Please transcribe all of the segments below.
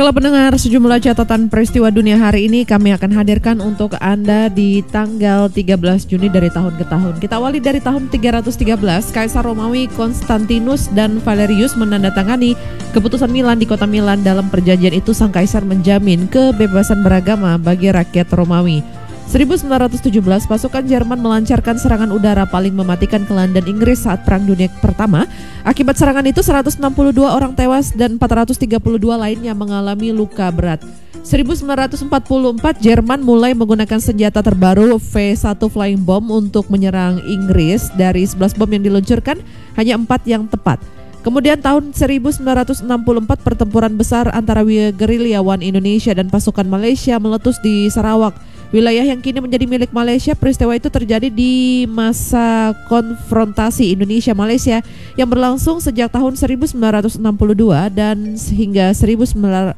Baiklah pendengar, sejumlah catatan peristiwa dunia hari ini kami akan hadirkan untuk Anda di tanggal 13 Juni dari tahun ke tahun. Kita awali dari tahun 313, Kaisar Romawi Konstantinus dan Valerius menandatangani keputusan Milan di kota Milan. Dalam perjanjian itu sang kaisar menjamin kebebasan beragama bagi rakyat Romawi. 1917, pasukan Jerman melancarkan serangan udara paling mematikan ke London, Inggris saat Perang Dunia Pertama. Akibat serangan itu 162 orang tewas dan 432 lainnya mengalami luka berat. 1944, Jerman mulai menggunakan senjata terbaru V1 Flying Bomb untuk menyerang Inggris. Dari 11 bom yang diluncurkan, hanya 4 yang tepat. Kemudian tahun 1964, pertempuran besar antara gerilyawan Indonesia dan pasukan Malaysia meletus di Sarawak, wilayah yang kini menjadi milik Malaysia. Peristiwa itu terjadi di masa konfrontasi Indonesia-Malaysia yang berlangsung sejak tahun 1962 dan hingga 1966.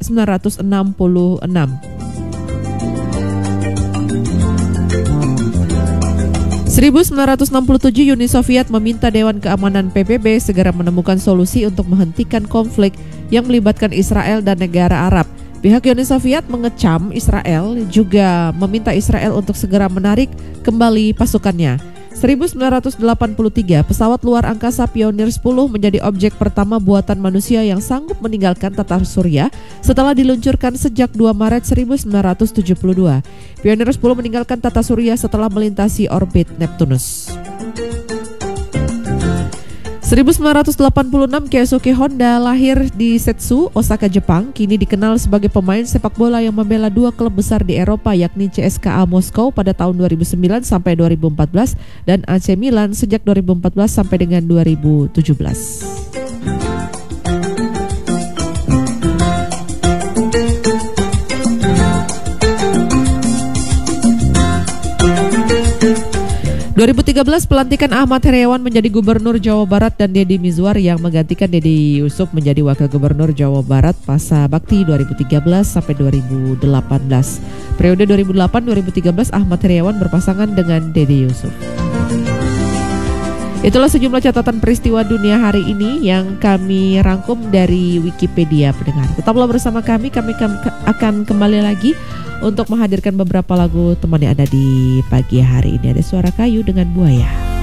1967, Uni Soviet meminta Dewan Keamanan PBB segera menemukan solusi untuk menghentikan konflik yang melibatkan Israel dan negara Arab. Pihak Uni Soviet mengecam Israel, juga meminta Israel untuk segera menarik kembali pasukannya. 1983, pesawat luar angkasa Pioneer 10 menjadi objek pertama buatan manusia yang sanggup meninggalkan tata surya setelah diluncurkan sejak 2 Maret 1972. Pioneer 10 meninggalkan tata surya setelah melintasi orbit Neptunus. 1986, Keisuke Honda lahir di Setsu, Osaka, Jepang. Kini dikenal sebagai pemain sepak bola yang membela 2 klub besar di Eropa, yakni CSKA Moskow pada tahun 2009 sampai 2014 dan AC Milan sejak 2014 sampai dengan 2017. Dua 2013, pelantikan Ahmad Heriawan menjadi Gubernur Jawa Barat dan Deddy Mizwar yang menggantikan Deddy Yusuf menjadi Wakil Gubernur Jawa Barat masa bakti 2013 sampai 2018. Periode 2008-2013, Ahmad Heriawan berpasangan dengan Deddy Yusuf. Itulah sejumlah catatan peristiwa dunia hari ini yang kami rangkum dari Wikipedia, pendengar. Tetaplah bersama kami akan kembali lagi untuk menghadirkan beberapa lagu temani Anda di pagi hari ini. Ada Suara Kayu dengan Buaya.